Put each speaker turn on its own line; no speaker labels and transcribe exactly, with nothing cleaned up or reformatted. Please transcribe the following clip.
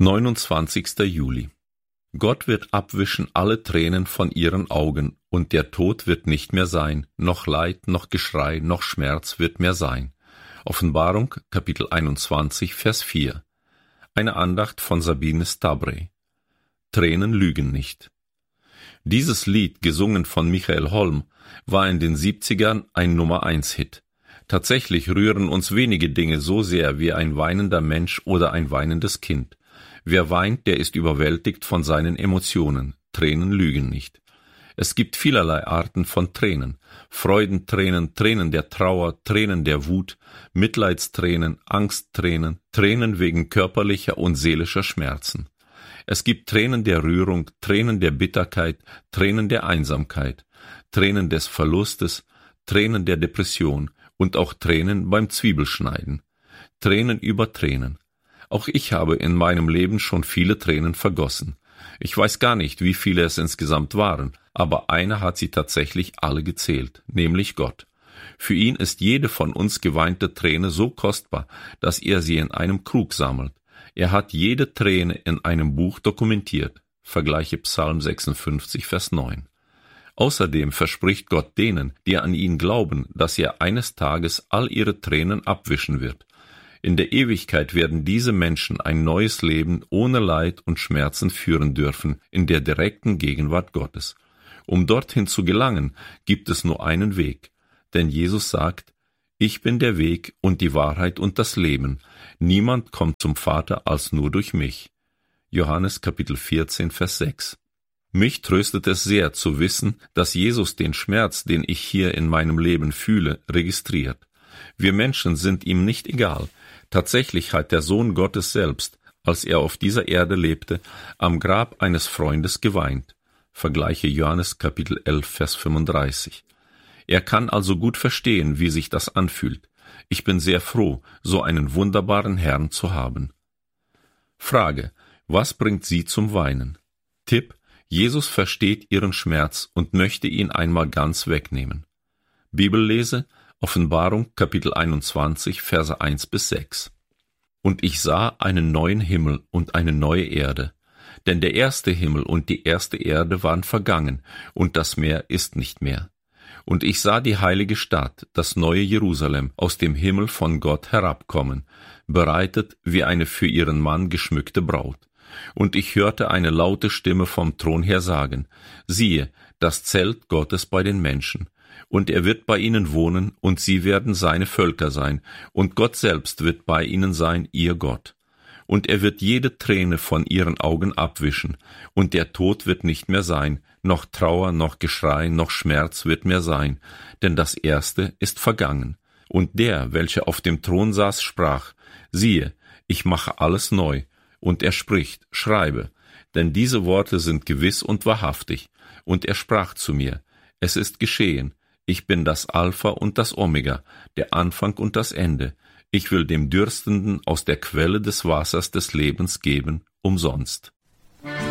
neunundzwanzigster Juli. Gott wird abwischen alle Tränen von ihren Augen, und der Tod wird nicht mehr sein, noch Leid, noch Geschrei, noch Schmerz wird mehr sein. Offenbarung, Kapitel einundzwanzig, Vers vier. Eine Andacht von Sabine Stabrey. Tränen lügen nicht. Dieses Lied, gesungen von Michael Holm, war in den siebzigern ein Nummer-eins-Hit. Tatsächlich rühren uns wenige Dinge so sehr wie ein weinender Mensch oder ein weinendes Kind. Wer weint, der ist überwältigt von seinen Emotionen. Tränen lügen nicht. Es gibt vielerlei Arten von Tränen. Freudentränen, Tränen der Trauer, Tränen der Wut, Mitleidstränen, Angsttränen, Tränen wegen körperlicher und seelischer Schmerzen. Es gibt Tränen der Rührung, Tränen der Bitterkeit, Tränen der Einsamkeit, Tränen des Verlustes, Tränen der Depression und auch Tränen beim Zwiebelschneiden. Tränen über Tränen. Auch ich habe in meinem Leben schon viele Tränen vergossen. Ich weiß gar nicht, wie viele es insgesamt waren, aber einer hat sie tatsächlich alle gezählt, nämlich Gott. Für ihn ist jede von uns geweinte Träne so kostbar, dass er sie in einem Krug sammelt. Er hat jede Träne in einem Buch dokumentiert. Vergleiche Psalm sechsundfünfzig, Vers neun. Außerdem verspricht Gott denen, die an ihn glauben, dass er eines Tages all ihre Tränen abwischen wird. In der Ewigkeit werden diese Menschen ein neues Leben ohne Leid und Schmerzen führen dürfen, in der direkten Gegenwart Gottes. Um dorthin zu gelangen, gibt es nur einen Weg. Denn Jesus sagt, ich bin der Weg und die Wahrheit und das Leben. Niemand kommt zum Vater als nur durch mich. Johannes Kapitel vierzehn, Vers sechs. Mich tröstet es sehr zu wissen, dass Jesus den Schmerz, den ich hier in meinem Leben fühle, registriert. Wir Menschen sind ihm nicht egal. Tatsächlich hat der Sohn Gottes selbst, als er auf dieser Erde lebte, am Grab eines Freundes geweint. Vergleiche Johannes Kapitel elf, Vers fünfunddreißig. Er kann also gut verstehen, wie sich das anfühlt. Ich bin sehr froh, so einen wunderbaren Herrn zu haben. Frage: Was bringt Sie zum Weinen? Tipp: Jesus versteht Ihren Schmerz und möchte ihn einmal ganz wegnehmen. Bibellese: Offenbarung, Kapitel einundzwanzig, Verse eins bis sechs. Und ich sah einen neuen Himmel und eine neue Erde. Denn der erste Himmel und die erste Erde waren vergangen, und das Meer ist nicht mehr. Und ich sah die heilige Stadt, das neue Jerusalem, aus dem Himmel von Gott herabkommen, bereitet wie eine für ihren Mann geschmückte Braut. Und ich hörte eine laute Stimme vom Thron her sagen, siehe, das Zelt Gottes bei den Menschen. Und er wird bei ihnen wohnen, und sie werden seine Völker sein, und Gott selbst wird bei ihnen sein, ihr Gott. Und er wird jede Träne von ihren Augen abwischen, und der Tod wird nicht mehr sein, noch Trauer, noch Geschrei, noch Schmerz wird mehr sein, denn das Erste ist vergangen. Und der, welcher auf dem Thron saß, sprach, siehe, ich mache alles neu. Und er spricht, schreibe, denn diese Worte sind gewiss und wahrhaftig. Und er sprach zu mir, es ist geschehen, ich bin das Alpha und das Omega, der Anfang und das Ende. Ich will dem Dürstenden aus der Quelle des Wassers des Lebens geben, umsonst.